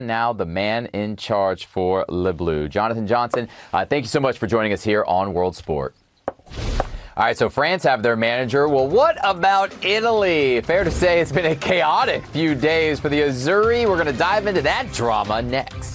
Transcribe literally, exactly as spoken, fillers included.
Now the man in charge for Le Bleu. Jonathan Johnson, uh, thank you so much for joining us here on World Sport. All right, so France have their manager. Well, what about Italy? Fair to say it's been a chaotic few days for the Azzurri. We're going to dive into that drama next.